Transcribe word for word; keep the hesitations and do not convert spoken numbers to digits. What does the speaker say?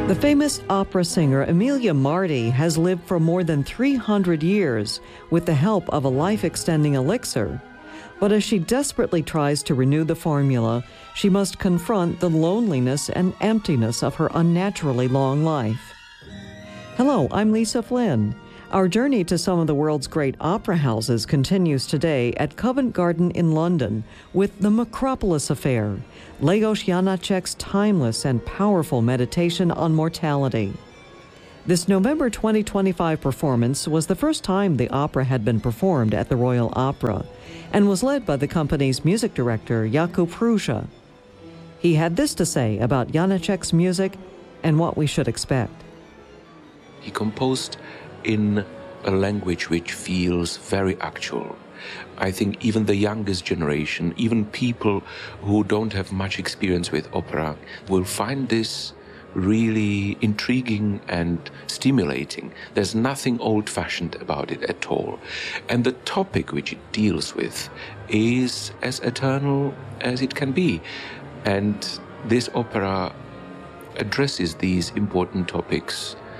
The famous opera singer Emilia Marti has lived for more than three hundred years with the help of a life-extending elixir. But as she desperately tries to renew the formula, she must confront the loneliness and emptiness of her unnaturally long life. Hello, I'm Lisa Flynn. Our journey to some of the world's great opera houses continues today at Covent Garden in London with The Macropolis Affair, Lajos Janáček's timeless and powerful meditation on mortality. This November twenty twenty-five performance was the first time the opera had been performed at the Royal Opera and was led by the company's music director, Jakub Hrusa. He had this to say about Janáček's music and what we should expect. He composed in a language which feels very actual. I think even the youngest generation, even people who don't have much experience with opera, will find this really intriguing and stimulating. There's nothing old-fashioned about it at all. And the topic which it deals with is as eternal as it can be. And this opera addresses these important topics